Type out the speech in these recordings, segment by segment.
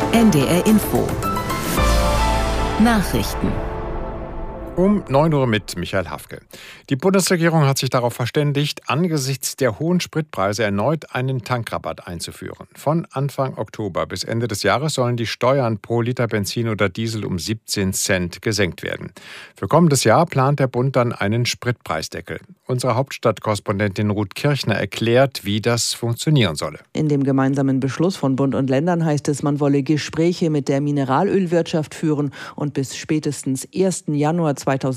NDR Info. Nachrichten. Um 9 Uhr mit Michael Hafke. Die Bundesregierung hat sich darauf verständigt, angesichts der hohen Spritpreise erneut einen Tankrabatt einzuführen. Von Anfang Oktober bis Ende des Jahres sollen die Steuern pro Liter Benzin oder Diesel um 17 Cent gesenkt werden. Für kommendes Jahr plant der Bund dann einen Spritpreisdeckel. Unsere Hauptstadtkorrespondentin Ruth Kirchner erklärt, wie das funktionieren solle. In dem gemeinsamen Beschluss von Bund und Ländern heißt es, man wolle Gespräche mit der Mineralölwirtschaft führen und bis spätestens 1. Januar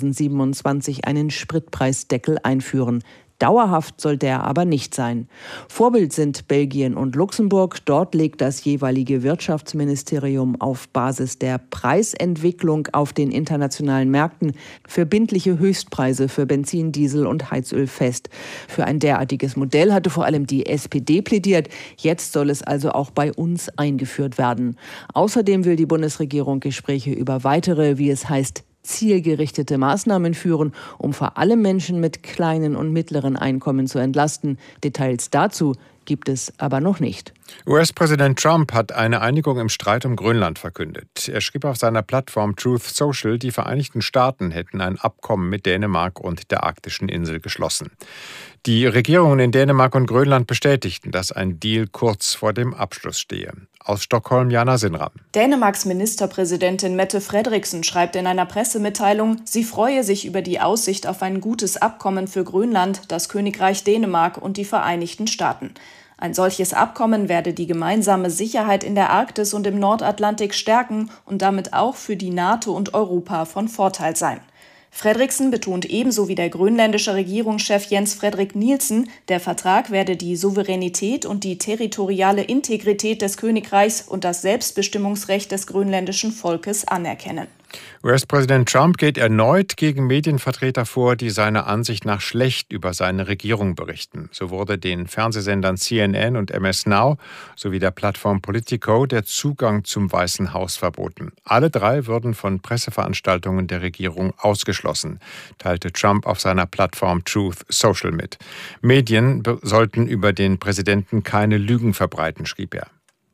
2027 einen Spritpreisdeckel einführen. Dauerhaft soll der aber nicht sein. Vorbild sind Belgien und Luxemburg. Dort legt das jeweilige Wirtschaftsministerium auf Basis der Preisentwicklung auf den internationalen Märkten verbindliche Höchstpreise für Benzin, Diesel und Heizöl fest. Für ein derartiges Modell hatte vor allem die SPD plädiert. Jetzt soll es also auch bei uns eingeführt werden. Außerdem will die Bundesregierung Gespräche über weitere, wie es heißt, zielgerichtete Maßnahmen führen, um vor allem Menschen mit kleinen und mittleren Einkommen zu entlasten. Details dazu gibt es aber noch nicht. US-Präsident Trump hat eine Einigung im Streit um Grönland verkündet. Er schrieb auf seiner Plattform Truth Social, die Vereinigten Staaten hätten ein Abkommen mit Dänemark und der arktischen Insel geschlossen. Die Regierungen in Dänemark und Grönland bestätigten, dass ein Deal kurz vor dem Abschluss stehe. Aus Stockholm, Jana Sinram. Dänemarks Ministerpräsidentin Mette Frederiksen schreibt in einer Pressemitteilung, sie freue sich über die Aussicht auf ein gutes Abkommen für Grönland, das Königreich Dänemark und die Vereinigten Staaten. Ein solches Abkommen werde die gemeinsame Sicherheit in der Arktis und im Nordatlantik stärken und damit auch für die NATO und Europa von Vorteil sein. Frederiksen betont ebenso wie der grönländische Regierungschef Jens Frederik Nielsen, der Vertrag werde die Souveränität und die territoriale Integrität des Königreichs und das Selbstbestimmungsrecht des grönländischen Volkes anerkennen. US-Präsident Trump geht erneut gegen Medienvertreter vor, die seiner Ansicht nach schlecht über seine Regierung berichten. So wurde den Fernsehsendern CNN und MS Now sowie der Plattform Politico der Zugang zum Weißen Haus verboten. Alle drei würden von Presseveranstaltungen der Regierung ausgeschlossen, teilte Trump auf seiner Plattform Truth Social mit. Medien sollten über den Präsidenten keine Lügen verbreiten, schrieb er.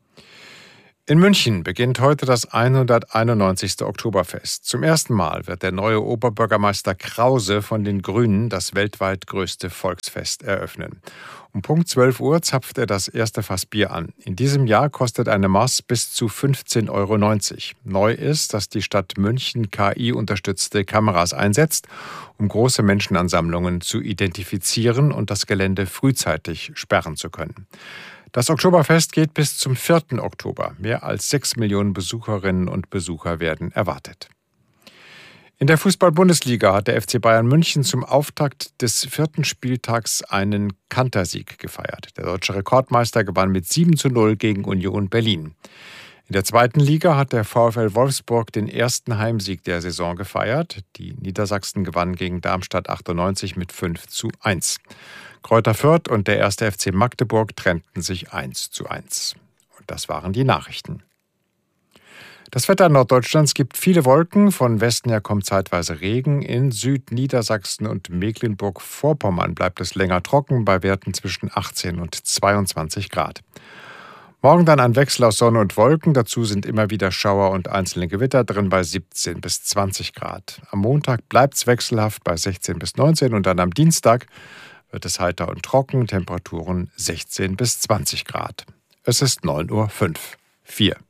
In München beginnt heute das 191. Oktoberfest. Zum ersten Mal wird der neue Oberbürgermeister Krause von den Grünen das weltweit größte Volksfest eröffnen. Um Punkt 12 Uhr zapft er das erste Fass Bier an. In diesem Jahr kostet eine Maß bis zu 15,90 €. Neu ist, dass die Stadt München KI-unterstützte Kameras einsetzt, um große Menschenansammlungen zu identifizieren und das Gelände frühzeitig sperren zu können. Das Oktoberfest geht bis zum 4. Oktober. Mehr als 6 Millionen Besucherinnen und Besucher werden erwartet. In der Fußball-Bundesliga hat der FC Bayern München zum Auftakt des 4. Spieltags einen Kantersieg gefeiert. Der deutsche Rekordmeister gewann mit 7:0 gegen Union Berlin. In der 2. Liga hat der VfL Wolfsburg den ersten Heimsieg der Saison gefeiert. Die Niedersachsen gewannen gegen Darmstadt 98 mit 5:1. Greuther Fürth und der 1. FC Magdeburg trennten sich 1:1. Und das waren die Nachrichten. Das Wetter Norddeutschlands gibt viele Wolken. Von Westen her kommt zeitweise Regen. In Südniedersachsen und Mecklenburg-Vorpommern bleibt es länger trocken bei Werten zwischen 18 und 22 Grad. Morgen dann ein Wechsel aus Sonne und Wolken. Dazu sind immer wieder Schauer und einzelne Gewitter drin bei 17 bis 20 Grad. Am Montag bleibt es wechselhaft bei 16 bis 19 und dann am Dienstag wird es heiter und trocken, Temperaturen 16 bis 20 Grad. Es ist 9:04 Uhr.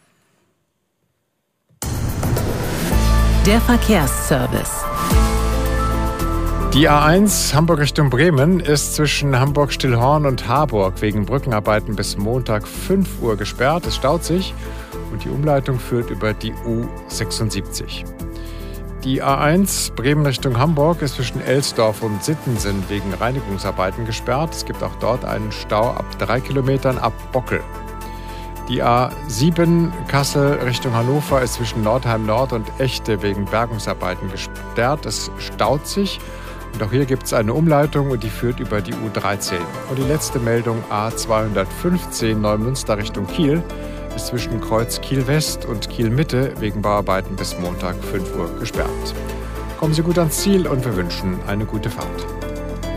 Der Verkehrsservice. Die A1 Hamburg Richtung Bremen ist zwischen Hamburg-Stillhorn und Harburg wegen Brückenarbeiten bis Montag 5 Uhr gesperrt. Es staut sich und die Umleitung führt über die U76. Die A1 Bremen Richtung Hamburg ist zwischen Elsdorf und Sittensen wegen Reinigungsarbeiten gesperrt. Es gibt auch dort einen Stau ab 3 Kilometern ab Bockel. Die A7 Kassel Richtung Hannover ist zwischen Nordheim Nord und Echte wegen Bergungsarbeiten gesperrt. Es staut sich und auch hier gibt es eine Umleitung und die führt über die U13. Und die letzte Meldung A215 Neumünster Richtung Kiel ist zwischen Kreuz Kiel West und Kiel Mitte wegen Bauarbeiten bis Montag 5 Uhr gesperrt. Kommen Sie gut ans Ziel und wir wünschen eine gute Fahrt.